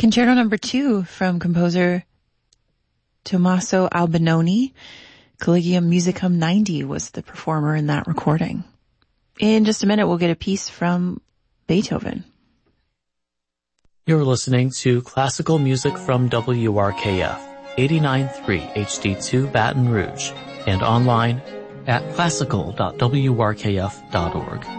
Concerto number 2 from composer Tommaso Albinoni. Collegium Musicum 90 was the performer in that recording. In just a minute, we'll get a piece from Beethoven. You're listening to classical music from WRKF, 89.3 HD2 Baton Rouge, and online at classical.wrkf.org.